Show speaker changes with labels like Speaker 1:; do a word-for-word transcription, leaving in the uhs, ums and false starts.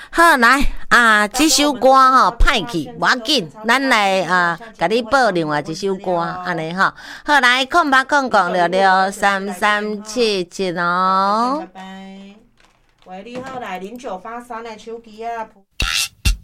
Speaker 1: 好来啊，这首歌吼歹去，无要紧，咱来啊，甲你报另外一首歌，安尼吼。好来，空八空空六六三三七七哦。
Speaker 2: 拜拜。喂，你好，来零九八三的手机啊。